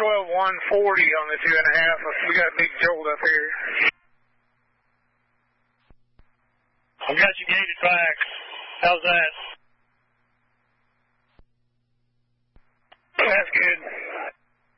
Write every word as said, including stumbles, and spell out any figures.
twelve one forty on the two and a half. We got a big jolt up here. I've got you gated back. How's that?